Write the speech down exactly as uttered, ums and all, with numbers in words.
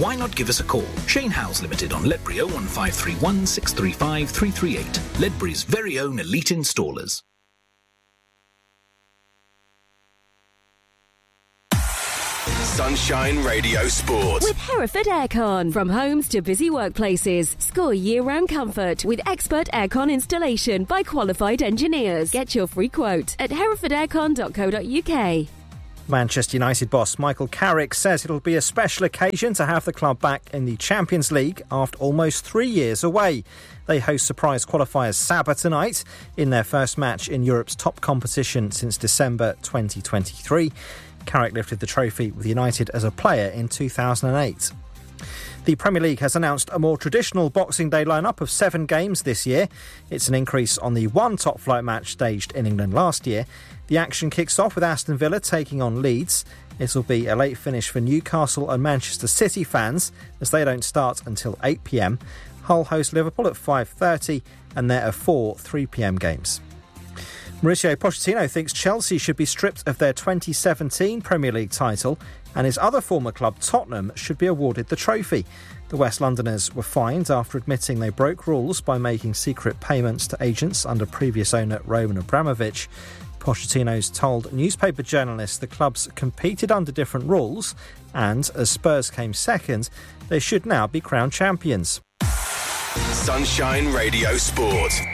why not give us a call? Shane Howes Limited on Ledbury oh one five three one, six three five, three three eight. Ledbury's very own elite installers. Sunshine Radio Sport. With Hereford Aircon. From homes to busy workplaces. Score year-round comfort with expert aircon installation by qualified engineers. Get your free quote at hereford aircon dot co dot uk. Manchester United boss Michael Carrick says it'll be a special occasion to have the club back in the Champions League after almost three years away. They host surprise qualifiers Sabah tonight in their first match in Europe's top competition since December twenty twenty-three. Carrick lifted the trophy with United as a player in two thousand eight. The Premier League has announced a more traditional Boxing Day lineup of seven games this year. It's an increase on the one top-flight match staged in England last year. The action kicks off with Aston Villa taking on Leeds. It'll be a late finish for Newcastle and Manchester City fans as they don't start until eight p m. Hull host Liverpool at five thirty and there are four three p m games. Mauricio Pochettino thinks Chelsea should be stripped of their twenty seventeen Premier League title and his other former club Tottenham should be awarded the trophy. The West Londoners were fined after admitting they broke rules by making secret payments to agents under previous owner Roman Abramovich. Pochettino's told newspaper journalists the clubs competed under different rules and, as Spurs came second, they should now be crowned champions. Sunshine Radio Sport.